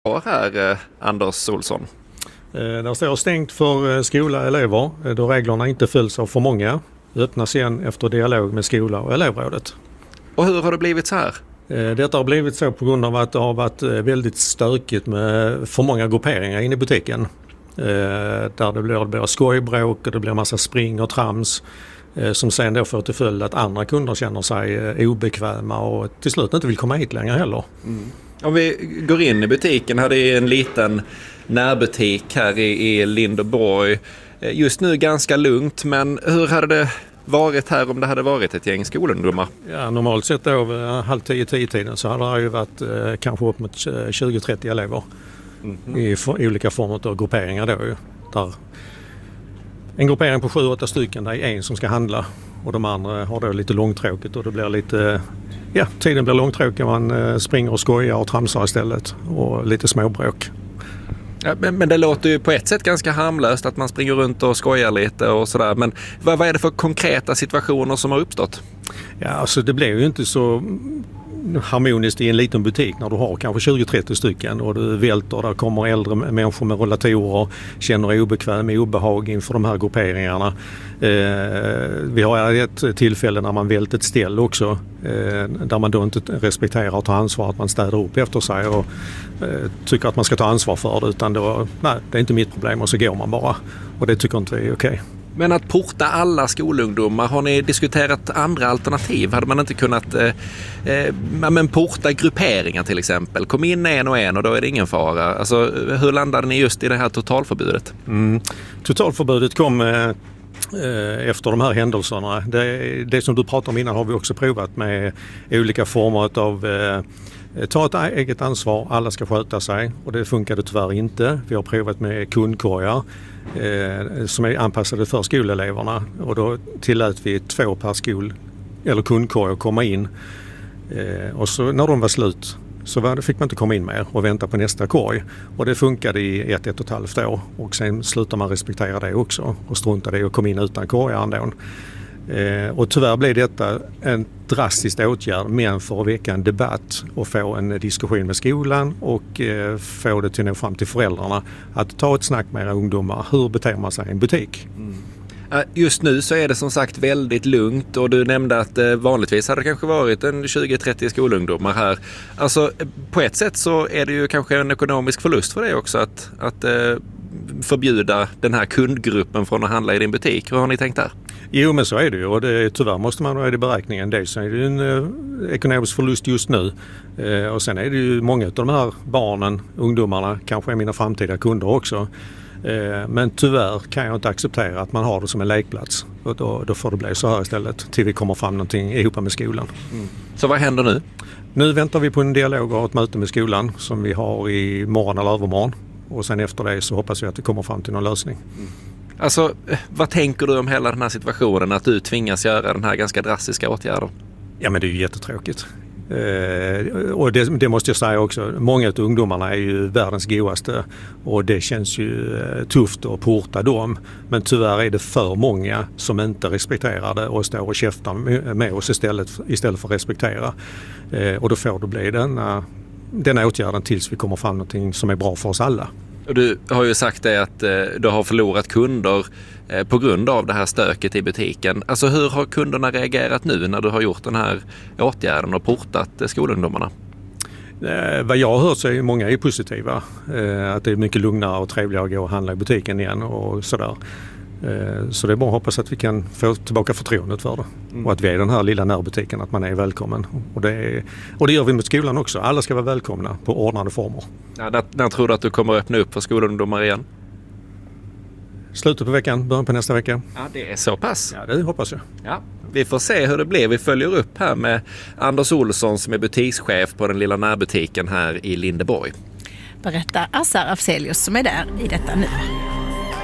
här, Anders Olsson? Där står stängt för skola och elever då reglerna inte följs av för många. Öppnas igen efter dialog med skola och elevrådet. Och hur har det blivit så här? Detta har blivit så på grund av att det har varit väldigt stökigt med för många grupperingar inne i butiken. Där det blir skojbråk och det blir massa spring och trams som sen då får till följd att andra kunder känner sig obekväma och till slut inte vill komma hit längre heller. Om vi går in i butiken, här är en liten närbutik här i Lindeborg. Just nu ganska lugnt, men hur hade det varit här om det hade varit ett gäng skolungdomar? Ja, normalt sett då vid 9:30-10-tiden så hade det ju varit kanske upp mot 20-30 elever i olika former av grupperingar då ju. Där en gruppering på 7-8 stycken, där är en som ska handla och de andra har då lite långtråkigt och det blir lite, tiden blir långtråkig, man springer och skojar och tramsar istället och lite småbråk. Ja, men det låter ju på ett sätt ganska harmlöst att man springer runt och skojar lite och sådär. Men vad är det för konkreta situationer som har uppstått? Ja, alltså det blir ju inte så harmoniskt i en liten butik när du har kanske 20-30 stycken och du välter, där kommer äldre människor med rollatorer, känner obekväm med obehag inför de här grupperingarna. Vi har ett tillfälle när man vält ett ställ också där man då inte respekterar och tar ansvar att man städar upp efter sig och tycker att man ska ta ansvar för det, utan då, nej, det är inte mitt problem och så går man bara och det tycker inte vi är okej. Men att porta alla skolungdomar, har ni diskuterat andra alternativ? Hade man inte kunnat porta grupperingar till exempel? Kom in en och då är det ingen fara. Alltså, hur landade ni just i det här totalförbudet? Totalförbudet kom efter de här händelserna. Det som du pratade om innan har vi också provat med olika former av ta ett eget ansvar, alla ska sköta sig och det funkade tyvärr inte. Vi har provat med kundkorgar som är anpassade för skoleleverna och då tillät vi 2 per eller kundkorg att komma in och så när de var slut så fick man inte komma in mer och vänta på nästa korg och det funkade i 1,5 år och sen slutar man respektera det också och strunta det och kom in utan korgar ändå. Och tyvärr blev detta en drastisk åtgärd, men för att väcka en debatt och få en diskussion med skolan och få det till nå fram till föräldrarna att ta ett snack med era ungdomar. Hur beter man sig i en butik? Just nu så är det som sagt väldigt lugnt och du nämnde att vanligtvis hade det kanske varit en 20-30 skolungdomar här. Alltså på ett sätt så är det ju kanske en ekonomisk förlust för dig också att förbjuda den här kundgruppen från att handla i din butik. Hur har ni tänkt där? Jo, men så är det ju och tyvärr måste man ha det i beräkningen. Dels är det ju en ekonomisk förlust just nu och sen är det ju många av de här barnen, ungdomarna, kanske är mina framtida kunder också. Men tyvärr kan jag inte acceptera att man har det som en lekplats och då får det bli så här istället till vi kommer fram någonting ihop med skolan. Så vad händer nu? Nu väntar vi på en dialog och ett möte med skolan som vi har i morgon eller övermorgon och sen efter det så hoppas vi att vi kommer fram till någon lösning. Alltså, vad tänker du om hela den här situationen att du tvingas göra den här ganska drastiska åtgärden? Ja, men det är ju jättetråkigt. Och det måste jag säga också. Många av ungdomarna är ju världens godaste och det känns ju tufft att porta dem. Men tyvärr är det för många som inte respekterar det och står och käftar med oss istället för att respektera. Och då får det bli den åtgärden tills vi kommer fram någonting som är bra för oss alla. Och du har ju sagt det att du har förlorat kunder på grund av det här stöket i butiken. Alltså hur har kunderna reagerat nu när du har gjort den här åtgärden och portat skolungdomarna? Vad jag har hört så är många positiva. Att det är mycket lugnare och trevligare att gå och handla i butiken igen och sådär. Så det är bara att hoppas att vi kan få tillbaka förtroendet för det. Och att vi är den här lilla närbutiken, att man är välkommen. Och det gör vi med skolan också. Alla ska vara välkomna på ordnade former. Ja, när tror du att du kommer öppna upp för skolungdomar igen? Slutet på veckan, början på nästa vecka. Ja, det är så pass. Ja, det hoppas jag. Ja, vi får se hur det blir. Vi följer upp här med Anders Olsson som är butikschef på den lilla närbutiken här i Lindeborg. Berättar Assar Afzelius som är där i detta nu.